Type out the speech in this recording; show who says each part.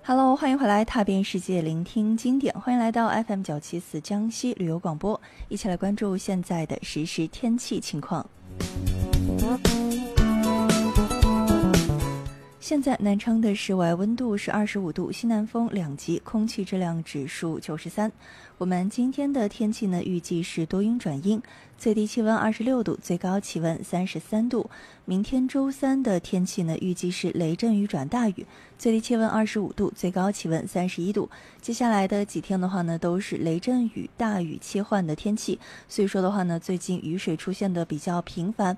Speaker 1: Hello，欢迎回来踏遍世界，聆听经典。欢迎来到 FM974江西旅游广播，一起来关注现在的实时天气情况。现在南昌的室外温度是25度，西南风2级，空气质量指数93。我们今天的天气呢，预计是多云转阴，最低气温26度，最高气温33度。明天周三的天气呢，预计是雷阵雨转大雨，最低气温25度，最高气温31度。接下来的几天的话呢，都是雷阵雨、大雨切换的天气，所以说的话呢，最近雨水出现的比较频繁，